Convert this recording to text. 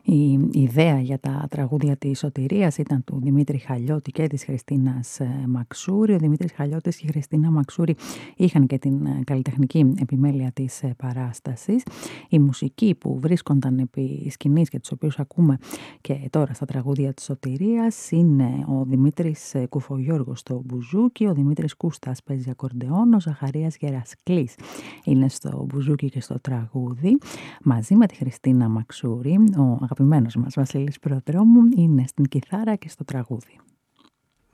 Η ιδέα για τα τραγούδια της Σωτηρίας ήταν του Δημήτρη Χαλιώτη και της Χριστίνας Μαξούρη. Ο Δημήτρης Χαλιώτης και η Χριστίνα Μαξούρη είχαν και την καλλιτεχνική επιμέλεια της παράστασης. Οι μουσικοί που βρίσκονταν επί σκηνής και τους οποίους ακούμε και τώρα στα τραγούδια της Σωτηρίας είναι ο Δημήτρης Κουφογιώργος στο μπουζούκι, ο Δημήτρης Κούστας παίζει ακορντεόν, ο Ζαχαρίας Γερασκλής είναι στο μπουζούκι και στο τραγούδι. Μαζί με τη Χριστίνα Μαξούρη, ο αγαπημένος μας Βασίλης Προδρόμου είναι στην κιθάρα και στο τραγούδι.